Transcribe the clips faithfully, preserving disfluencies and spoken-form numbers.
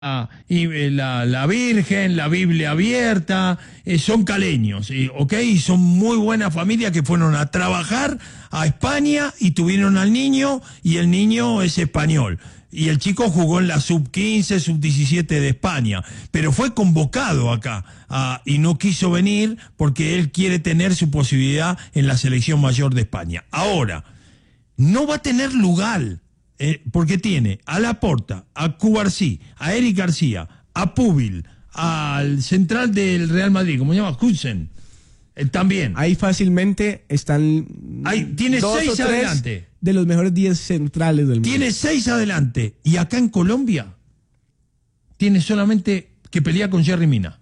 y eh, la, la Virgen, la Biblia abierta, eh, son caleños, eh, ¿ok? Y son muy buenas familias que fueron a trabajar a España y tuvieron al niño, y el niño es español. Y el chico jugó en la sub quince, sub diecisiete de España, pero fue convocado acá a, y no quiso venir porque él quiere tener su posibilidad en la selección mayor de España. Ahora, no va a tener lugar. Eh, porque tiene a Laporta, a Cubarsí, a Eric García, a Pubil, al central del Real Madrid, ¿cómo se llama? Hudson, eh, también. Ahí fácilmente están. Ahí, tiene dos seis o tres adelante. De los mejores diez centrales del mundo. Tiene seis adelante. Y acá en Colombia tiene solamente que pelear con Jerry Mina.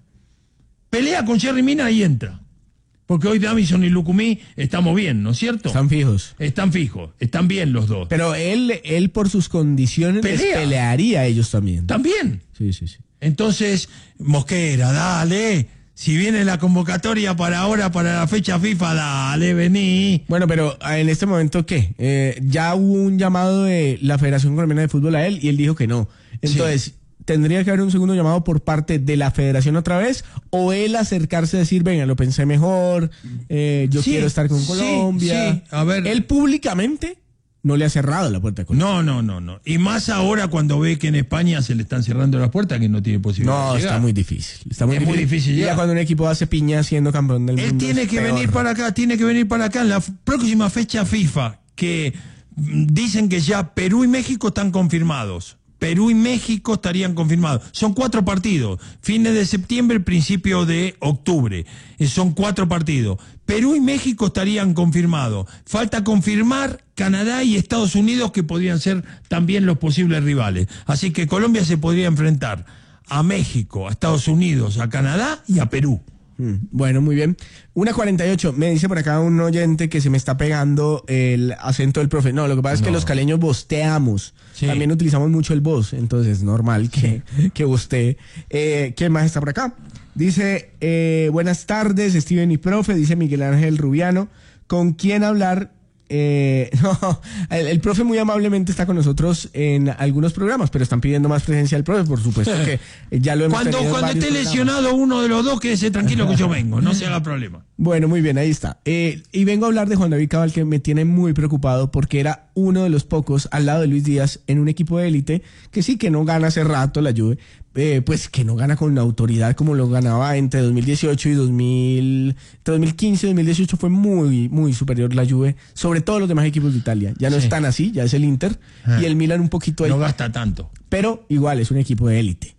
Pelea con Jerry Mina y entra. Porque hoy Davison y Lucumí estamos bien, ¿no es cierto? Están fijos. Están fijos, están bien los dos. Pero él, él por sus condiciones, les Pelea. pelearía a ellos también. ¿También? Sí, sí, sí. Entonces, Mosquera, dale. Si viene la convocatoria para ahora, para la fecha FIFA, dale, vení. Bueno, pero en este momento, ¿qué? Eh, ya hubo un llamado de la Federación Colombiana de Fútbol a él y él dijo que no. Entonces, sí. ¿Tendría que haber un segundo llamado por parte de la federación otra vez? ¿O él acercarse a decir, venga, lo pensé mejor, eh, yo sí, quiero estar con Colombia? Sí, sí, a ver. Él públicamente no le ha cerrado la puerta a Colombia. No, no, no, no. Y más ahora cuando ve que en España se le están cerrando las puertas, que no tiene posibilidad No, de llegar. está muy difícil. Está muy es difícil. muy difícil Y llegar. ya cuando un equipo hace piña siendo campeón del Él mundo. tiene que peor. venir para acá, tiene que venir para acá. En la próxima fecha FIFA, que dicen que ya Perú y México están confirmados. Perú y México estarían confirmados. Son cuatro partidos. Fines de septiembre, principio de octubre. Eh, son cuatro partidos. Perú y México estarían confirmados. Falta confirmar Canadá y Estados Unidos, que podrían ser también los posibles rivales. Así que Colombia se podría enfrentar a México, a Estados Unidos, a Canadá y a Perú. Bueno, muy bien. una cuarenta y ocho, me dice por acá un oyente que se me está pegando el acento del profe. No, lo que pasa es no. que los caleños bosteamos. Sí. También utilizamos mucho el voz, entonces es normal que, sí. que bostee. Eh, ¿Quién más está por acá? Dice, eh, buenas tardes, Steven y profe, dice Miguel Ángel Rubiano. ¿Con quién hablar? Eh, no, el, el profe muy amablemente está con nosotros en algunos programas, pero están pidiendo más presencia del profe, por supuesto que ya lo hemos Cuando, tenido cuando esté programas. lesionado uno de los dos, quédese tranquilo que yo vengo, no se haga problema. Bueno, muy bien, ahí está. Eh, y vengo a hablar de Juan David Cabal, que me tiene muy preocupado porque era uno de los pocos al lado de Luis Díaz en un equipo de élite que sí, que no gana hace rato la Juve, eh, pues que no gana con autoridad como lo ganaba entre dos mil dieciocho y dos mil, entre dos mil quince y dos mil dieciocho fue muy, muy superior la Juve, sobre todo los demás equipos de Italia. Ya no sí. están así, ya es el Inter ah. y el Milan un poquito ahí. No gasta tanto. Pero igual es un equipo de élite.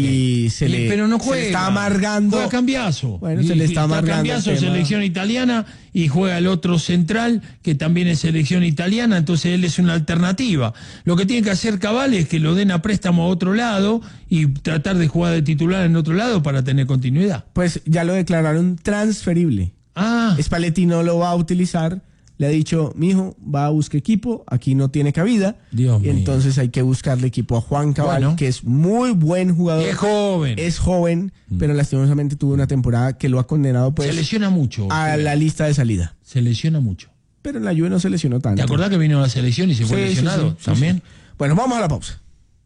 Y se, y, le, pero no juega, se le está amargando. Juega Cambiaso. Bueno, y, se le está amargando. Cambiaso, selección italiana, y juega el otro central, que también es selección italiana, entonces él es una alternativa. Lo que tiene que hacer Cabal es que lo den a préstamo a otro lado y tratar de jugar de titular en otro lado para tener continuidad. Pues ya lo declararon transferible. Ah. Spalletti no lo va a utilizar. Le ha dicho, mijo, va a buscar equipo, aquí no tiene cabida. Dios y mío. Entonces hay que buscarle equipo a Juan Cabal, bueno, que es muy buen jugador. Es joven. Es joven, mm. pero lastimosamente tuvo una temporada que lo ha condenado pues, se lesiona mucho, a la lista de salida. Se lesiona mucho. Pero en la Juve no se lesionó tanto. ¿Te acordás que vino a la selección y se fue sí, lesionado? Sí, sí, también. Sí, sí. Bueno, vamos a la pausa.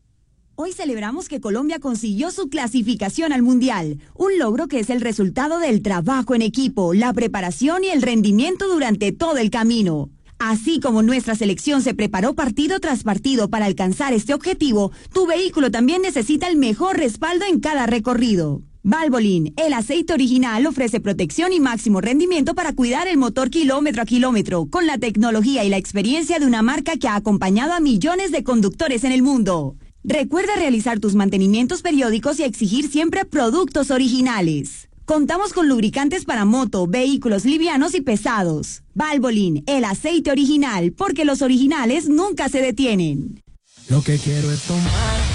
Hoy celebramos que Colombia consiguió su clasificación al Mundial, un logro que es el resultado del trabajo en equipo, la preparación y el rendimiento durante todo el camino. Así como nuestra selección se preparó partido tras partido para alcanzar este objetivo, tu vehículo también necesita el mejor respaldo en cada recorrido. Valvoline, el aceite original, ofrece protección y máximo rendimiento para cuidar el motor kilómetro a kilómetro, con la tecnología y la experiencia de una marca que ha acompañado a millones de conductores en el mundo. Recuerda realizar tus mantenimientos periódicos y exigir siempre productos originales. Contamos con lubricantes para moto, vehículos livianos y pesados. Valvoline, el aceite original, porque los originales nunca se detienen. Lo que quiero es tomar